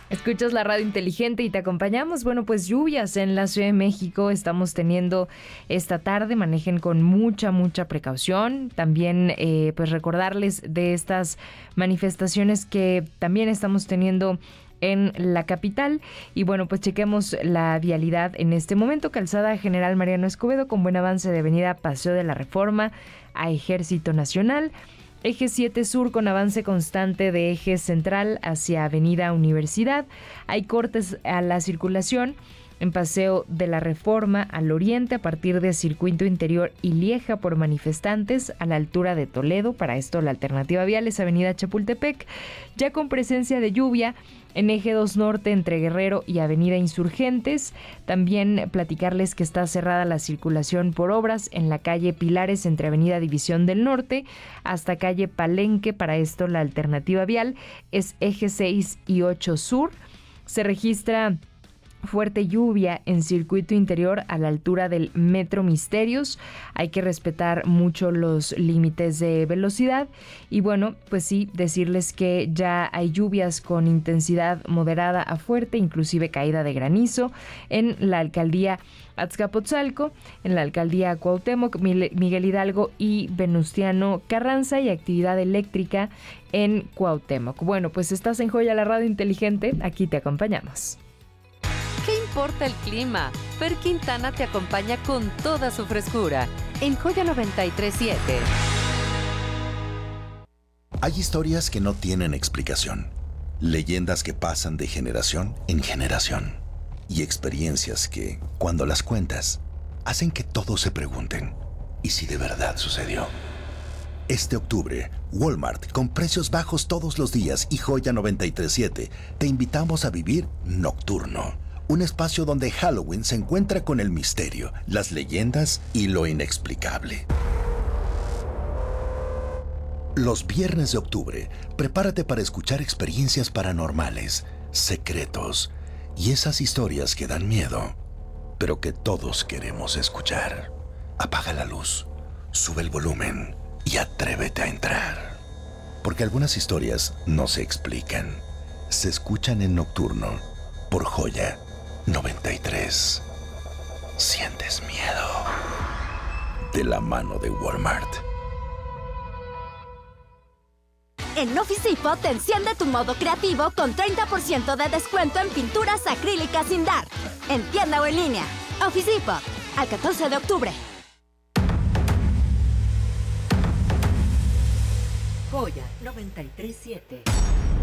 Escuchas la radio inteligente y te acompañamos. Bueno, pues lluvias en la Ciudad de México estamos teniendo esta tarde. Manejen con mucha precaución. También pues recordarles de estas manifestaciones que también estamos teniendo en la capital. Y bueno, pues chequemos la vialidad en este momento. Calzada General Mariano Escobedo con buen avance de avenida Paseo de la Reforma a Ejército Nacional. Eje 7 Sur con avance constante de eje central hacia Avenida Universidad. Hay cortes a la circulación en Paseo de la Reforma al oriente a partir de Circuito Interior y Lieja por manifestantes a la altura de Toledo. Para esto la alternativa vial es Avenida Chapultepec, ya con presencia de lluvia en eje 2 Norte entre Guerrero y Avenida Insurgentes. También platicarles que está cerrada la circulación por obras en la calle Pilares entre Avenida División del Norte hasta calle Palenque. Para esto la alternativa vial es eje 6 y 8 Sur. Se registra fuerte lluvia en circuito interior a la altura del Metro Misterios. Hay que respetar mucho los límites de velocidad. Y bueno, pues sí, decirles que ya hay lluvias con intensidad moderada a fuerte, inclusive caída de granizo en la alcaldía Azcapotzalco, en la alcaldía Cuauhtémoc, Miguel Hidalgo y Venustiano Carranza, y actividad eléctrica en Cuauhtémoc. Bueno, pues estás en Joya, la radio inteligente, aquí te acompañamos. ¿Qué importa el clima? Fer Quintana te acompaña con toda su frescura en Joya 93.7. Hay historias que no tienen explicación, leyendas que pasan de generación en generación y experiencias que, cuando las cuentas, hacen que todos se pregunten, ¿y si de verdad sucedió? Este octubre, Walmart, con precios bajos todos los días, y Joya 93.7, te invitamos a vivir Nocturno, un espacio donde Halloween se encuentra con el misterio, las leyendas y lo inexplicable. Los viernes de octubre, prepárate para escuchar experiencias paranormales, secretos y esas historias que dan miedo, pero que todos queremos escuchar. Apaga la luz, sube el volumen y atrévete a entrar. Porque algunas historias no se explican, se escuchan en Nocturno por Joya 93. ¿Sientes miedo? De la mano de Walmart. En Office Depot te enciende tu modo creativo con 30% de descuento en pinturas acrílicas sin dar. En tienda o en línea. Office Depot, al 14 de octubre. Joya 93.7.